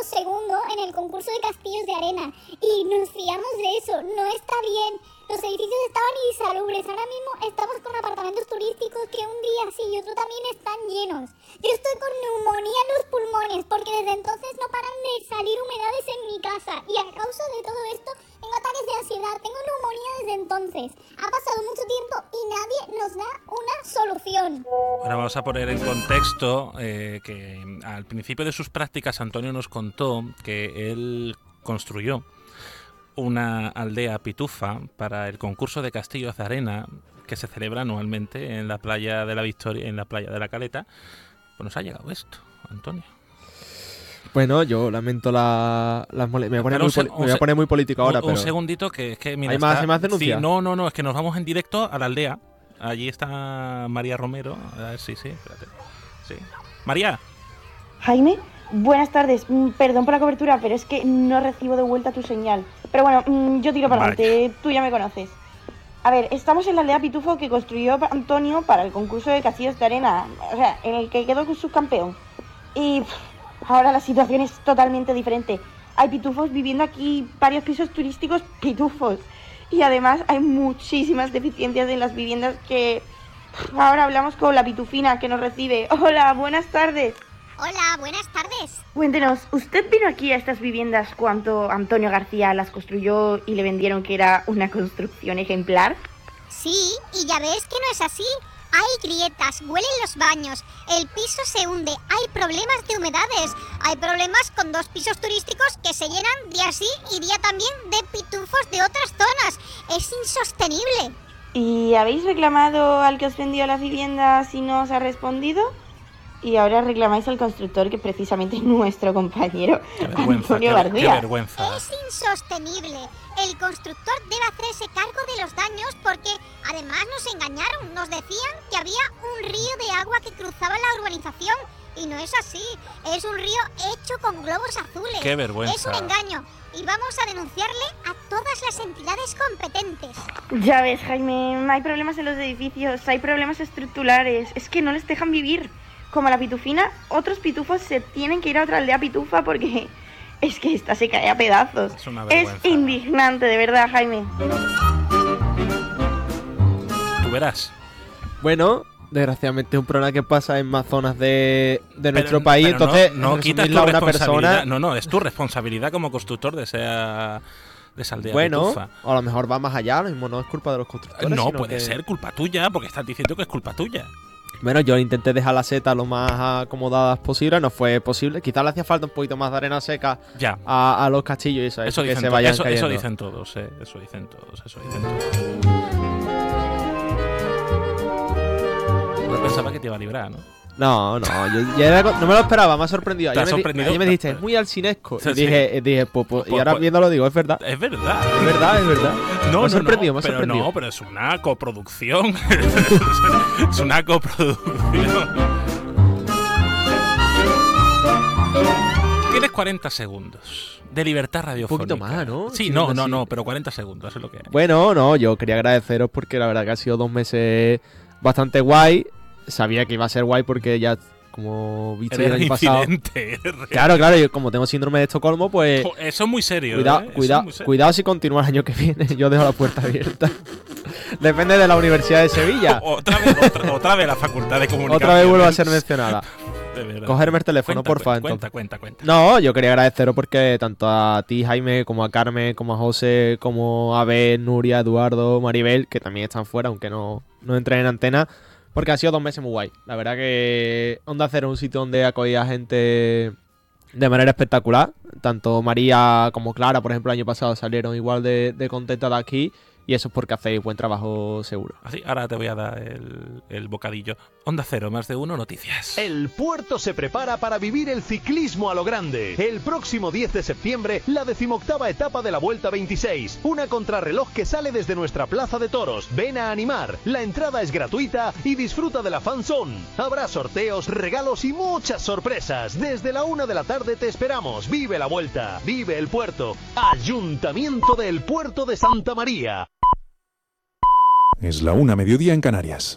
segundo en el concurso de castillos de arena y nos fiamos de eso. No está bien. Los edificios estaban insalubres. Ahora mismo estamos con apartamentos turísticos que un día sí y otro también están llenos. Yo estoy con neumonía en los pulmones porque desde entonces no paran de salir humedades en mi casa y a causa de todo esto tengo ataques de ansiedad. Tengo neumonía desde entonces. Ha pasado mucho tiempo y nadie nos da una solución. Ahora vamos a poner en contexto que al principio de sus prácticas Antonio nos contó que él construyó una aldea pitufa para el concurso de castillos de arena que se celebra anualmente en la playa de la Victoria, en la playa de la Caleta. Pues nos ha llegado esto, Antonio. Bueno, yo lamento las molestias. Me voy a poner muy político ahora, pero... Un segundito, que mira... ¿Hay más denuncias? Sí, no, es que nos vamos en directo a la aldea. Allí está María Romero. A ver, sí, espérate. Sí. María. Jaime, buenas tardes. Perdón por la cobertura, pero es que no recibo de vuelta tu señal. Pero bueno, yo tiro para adelante. Tú ya me conoces. A ver, estamos en la aldea Pitufo que construyó Antonio para el concurso de castillos de arena. O sea, en el que quedó subcampeón. Y ahora la situación es totalmente diferente. Hay pitufos viviendo aquí, varios pisos turísticos pitufos. Y además hay muchísimas deficiencias en las viviendas que... Ahora hablamos con la pitufina que nos recibe. Hola, buenas tardes. Hola, buenas tardes. Cuéntenos, ¿usted vino aquí a estas viviendas cuando Antonio García las construyó y le vendieron que era una construcción ejemplar? Sí, y ya ves que no es así. Hay grietas, huelen los baños, el piso se hunde, hay problemas de humedades, hay problemas con 2 pisos turísticos que se llenan día sí y día también de pitufos de otras zonas. Es insostenible. ¿Y habéis reclamado al que os vendió las viviendas y no os ha respondido? Y ahora reclamáis al constructor, que es precisamente nuestro compañero, Antonio García. Qué vergüenza. Es insostenible. El constructor debe hacerse cargo de los daños porque además nos engañaron. Nos decían que había un río de agua que cruzaba la urbanización y no es así. Es un río hecho con globos azules. Qué vergüenza. Es un engaño y vamos a denunciarle a todas las entidades competentes. Ya ves, Jaime, hay problemas en los edificios, hay problemas estructurales. Es que no les dejan vivir. Como la pitufina, otros pitufos se tienen que ir a otra aldea pitufa porque es que esta se cae a pedazos. Es una vergüenza. Es indignante, de verdad, Jaime. Tú verás. Bueno, desgraciadamente es un problema que pasa en más zonas de nuestro país, pero entonces no quitas tu resumirlo a una responsabilidad. persona... No, es tu responsabilidad como constructor de esa aldea Bueno, pitufa. a lo mejor va más allá, lo mismo no es culpa de los constructores. No, sino puede que... ser culpa tuya, porque estás diciendo que es culpa tuya. Bueno, yo intenté dejar las setas lo más acomodadas posible, no fue posible. Quizás le hacía falta un poquito más de arena seca ya a los castillos y eso que se vayan cayendo. Eso dicen todos, eso dicen todos. Yo pensaba que te iba a librar, ¿no? No, no me lo esperaba, me ha sorprendido. ¿Te ha sorprendido? Ayer me dijiste, es muy alcinesco. Sí, y dije, pues, y ahora viéndolo digo, es verdad. Es verdad. Es verdad. Me ha sorprendido. Pero es una coproducción. Es una coproducción. Tienes 40 segundos de libertad radiofónica. Un poquito más, ¿no? Sí, no, pero 40 segundos, eso es lo que hay. Bueno, no, yo quería agradeceros porque la verdad que ha sido 2 meses bastante guay. Sabía que iba a ser guay porque ya, como viste el año pasado... Claro, yo como tengo síndrome de Estocolmo, pues... Eso es muy serio, Cuidado si continúa el año que viene. Yo dejo la puerta abierta. Depende de la Universidad de Sevilla. Otra vez la Facultad de Comunicación. Otra vez vuelvo a ser mencionada. Cogerme el teléfono, porfa. Cuenta. No, yo quería agradeceros porque tanto a ti, Jaime, como a Carmen, como a José, como a Ben, Nuria, Eduardo, Maribel, que también están fuera, aunque no entren en antena, porque han sido 2 meses muy guay. La verdad que Onda Cero es un sitio donde acogía a gente de manera espectacular. Tanto María como Clara, por ejemplo, el año pasado salieron igual de contentas de aquí. Y eso es porque hacéis buen trabajo seguro. Así, ahora te voy a dar el bocadillo. Onda Cero, más de uno, noticias. El puerto se prepara para vivir el ciclismo a lo grande. El próximo 10 de septiembre, la 18ª etapa de la Vuelta 26. Una contrarreloj que sale desde nuestra plaza de toros. Ven a animar. La entrada es gratuita y disfruta de la fanzone. Habrá sorteos, regalos y muchas sorpresas. Desde la 1 de la tarde te esperamos. Vive la Vuelta. Vive el puerto. Ayuntamiento del Puerto de Santa María. Es la 1:00 mediodía en Canarias.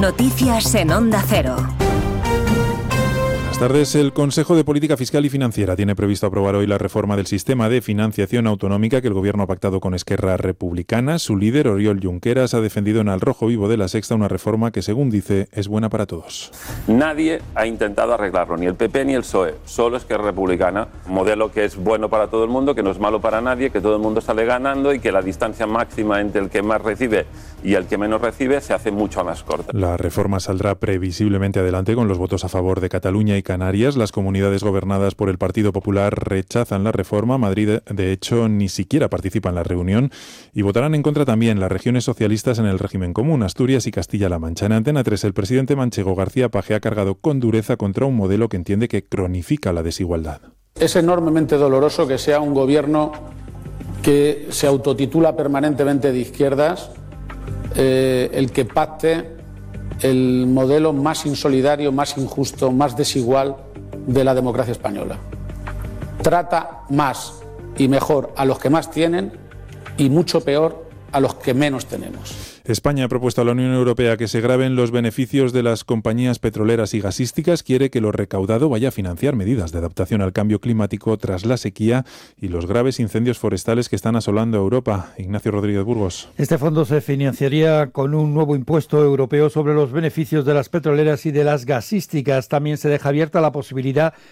Noticias en Onda Cero. Buenas tardes. El Consejo de Política Fiscal y Financiera tiene previsto aprobar hoy la reforma del sistema de financiación autonómica que el Gobierno ha pactado con Esquerra Republicana. Su líder, Oriol Junqueras, ha defendido en Al Rojo Vivo de La Sexta una reforma que, según dice, es buena para todos. Nadie ha intentado arreglarlo, ni el PP ni el PSOE, solo Esquerra Republicana. Un modelo que es bueno para todo el mundo, que no es malo para nadie, que todo el mundo sale ganando y que la distancia máxima entre el que más recibe y el que menos recibe se hace mucho más corta. La reforma saldrá previsiblemente adelante con los votos a favor de Cataluña y Canarias. Las comunidades gobernadas por el Partido Popular rechazan la reforma. Madrid, de hecho, ni siquiera participa en la reunión y votarán en contra también las regiones socialistas en el régimen común, Asturias y Castilla-La Mancha. En Antena 3, el presidente manchego García Page ha cargado con dureza contra un modelo que entiende que cronifica la desigualdad. Es enormemente doloroso que sea un gobierno que se autotitula permanentemente de izquierdas el que pacte el modelo más insolidario, más injusto, más desigual de la democracia española. Trata más y mejor a los que más tienen y mucho peor a los que menos tenemos. España ha propuesto a la Unión Europea que se graven los beneficios de las compañías petroleras y gasísticas. Quiere que lo recaudado vaya a financiar medidas de adaptación al cambio climático tras la sequía y los graves incendios forestales que están asolando Europa. Ignacio Rodríguez Burgos. Este fondo se financiaría con un nuevo impuesto europeo sobre los beneficios de las petroleras y de las gasísticas. También se deja abierta la posibilidad